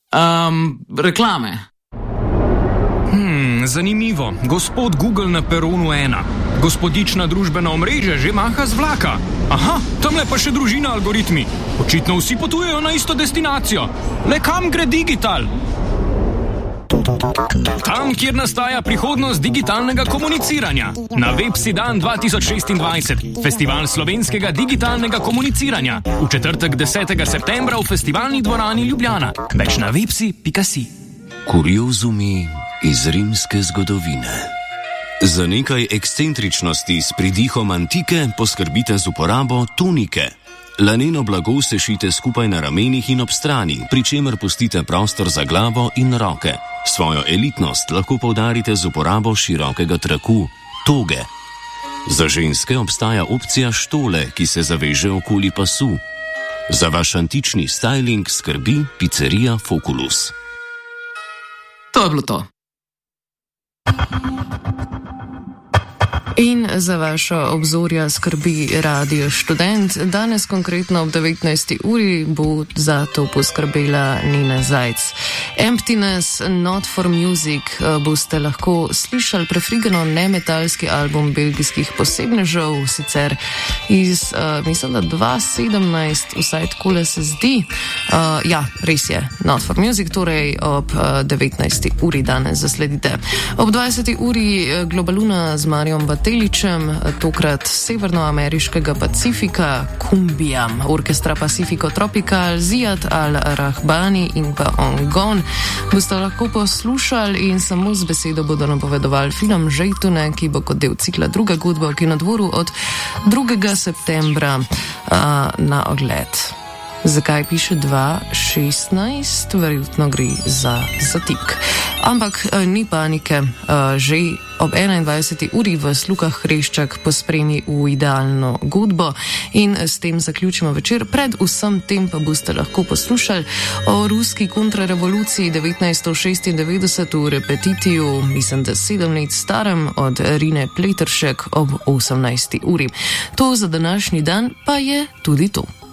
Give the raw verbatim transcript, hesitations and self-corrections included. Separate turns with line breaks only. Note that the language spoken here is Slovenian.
Um, reklame.
Hmm, zanimivo. Gospod Google na peronu ena. Gospodična družbena omrežja že maha z vlaka. Aha, tamle pa še družina algoritmi. Očitno vsi potujejo na isto destinacijo. Le kam gre digital? Tam, kjer nastaja prihodnost digitalnega komuniciranja. Na Websi dan dva tisoč šestindvajset, festival slovenskega digitalnega komuniciranja. V četrtek desetega septembra v festivalni dvorani Ljubljana. Več na websi pika si.
Kuriozumi iz rimske zgodovine. Za nekaj ekscentričnosti s pridihom antike poskrbite z uporabo tunike. Laneno blago sešite skupaj na ramenih in ob strani, pri čemer pustite prostor za glavo in roke. Svojo elitnost lahko poudarite z uporabo širokega traku, toge. Za ženske obstaja opcija štole, ki se zaveže okoli pasu. Za vaš antični styling skrbi pizzerija Foculus.
To je bilo to.
In za vaše obzorja skrbi Radio Študent. Danes konkretno ob devetnajsti uri bo za to poskrbela Nina Zajc. Emptiness, Not for Music boste lahko slišali prefrigano nemetalski album belgijskih posebnežev, sicer iz, uh, mislim, da dva tisoč sedemnajst, vsaj takole se zdi. Uh, ja, res je, Not for Music, torej ob uh, devetnajsti uri danes zasledite. Ob dvajseti uri Globaluna z Marijom Bateličem, tokrat severnoameriškega Pacifika, Kumbijam, orkestra Pacifico Tropical, Ziad Al-Rahbani in pa Ongon boste lahko poslušali in samo z besedo bodo napovedovali film Žejtune, ki bo kot del cikla Druga godba v Kinodvoru od drugega septembra uh, na ogled. Zakaj piše dva šestnajst? Verjetno gre za zatik. Ampak ni panike, že ob enaindvajseti uri vas Luka Hreščak pospremi v idealno godbo in s tem zaključimo večer. Pred vsem tem pa boste lahko poslušali o ruski kontrarevoluciji devetnajststo šestindevetdeset v repetitiju, mislim, da sedem let starem, od Rine Pleteršek ob osemnajsti uri. To za današnji dan pa je tudi to.